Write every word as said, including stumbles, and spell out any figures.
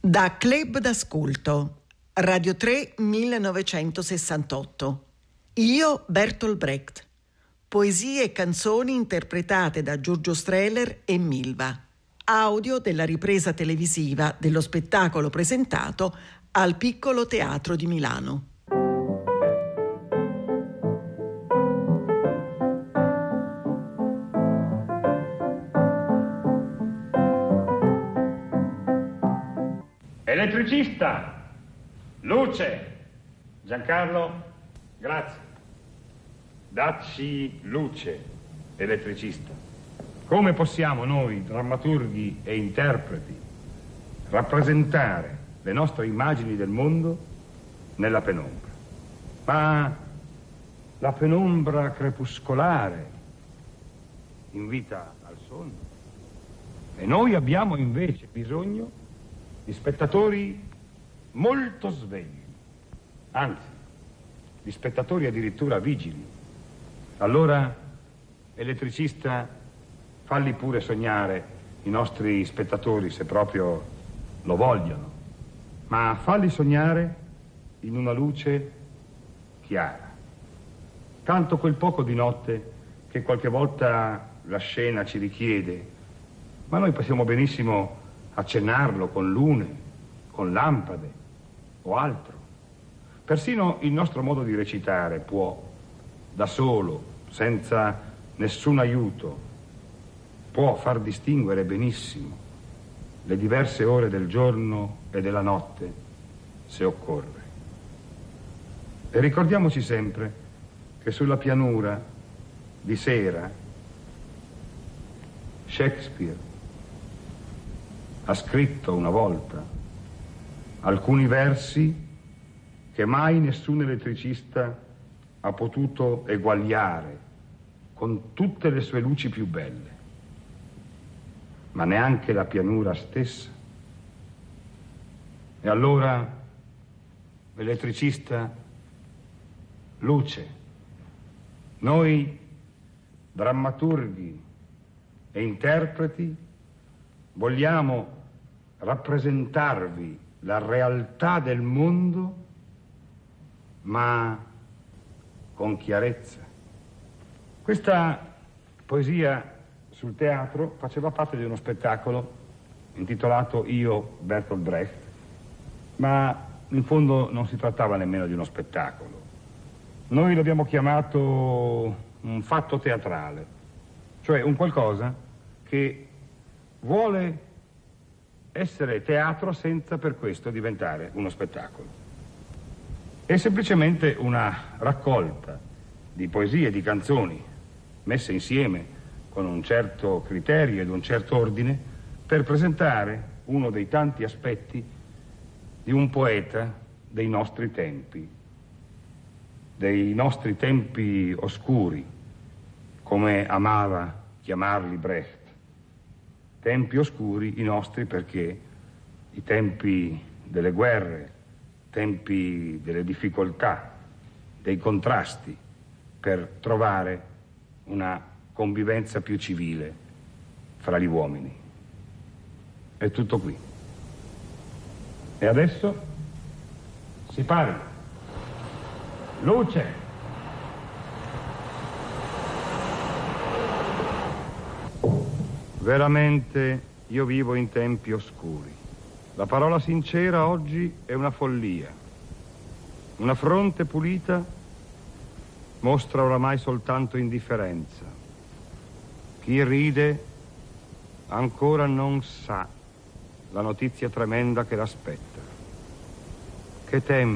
Da Club d'Ascolto, Radio tre millenovecentosessantotto. Io Bertolt Brecht. Poesie e canzoni interpretate da Giorgio Strehler e Milva. Audio della ripresa televisiva dello spettacolo presentato al Piccolo Teatro di Milano. Elettricista, luce. Giancarlo, grazie. Dacci luce, elettricista. Come possiamo noi, drammaturghi e interpreti, rappresentare le nostre immagini del mondo nella penombra? Ma la penombra crepuscolare invita al sonno e noi abbiamo invece bisogno di spettatori molto svegli, anzi, di spettatori addirittura vigili. Allora, elettricista, falli pure sognare i nostri spettatori se proprio lo vogliono, ma falli sognare in una luce chiara. Tanto quel poco di notte che qualche volta la scena ci richiede, ma noi possiamo benissimo accennarlo con lune, con lampade o altro. Persino il nostro modo di recitare può, da solo, senza nessun aiuto, può far distinguere benissimo le diverse ore del giorno e della notte, se occorre. E ricordiamoci sempre che sulla pianura, di sera, Shakespeare ha scritto una volta alcuni versi che mai nessun elettricista ha potuto eguagliare con tutte le sue luci più belle, ma neanche la pianura stessa. E allora, elettricista, luce. Noi, drammaturghi e interpreti, vogliamo rappresentarvi la realtà del mondo, ma con chiarezza. Questa poesia sul teatro faceva parte di uno spettacolo intitolato Io Bertolt Brecht, ma in fondo non si trattava nemmeno di uno spettacolo. Noi l'abbiamo chiamato un fatto teatrale, cioè un qualcosa che vuole essere teatro senza per questo diventare uno spettacolo. È semplicemente una raccolta di poesie e di canzoni messe insieme con un certo criterio ed un certo ordine per presentare uno dei tanti aspetti di un poeta dei nostri tempi, dei nostri tempi oscuri, come amava chiamarli Brecht. Tempi oscuri i nostri perché i tempi delle guerre, tempi delle difficoltà, dei contrasti per trovare una convivenza più civile fra gli uomini. È tutto qui. E adesso si parla. Luce! Veramente io vivo in tempi oscuri. La parola sincera oggi è una follia. Una fronte pulita mostra oramai soltanto indifferenza. Chi ride ancora non sa la notizia tremenda che l'aspetta. Che tempo!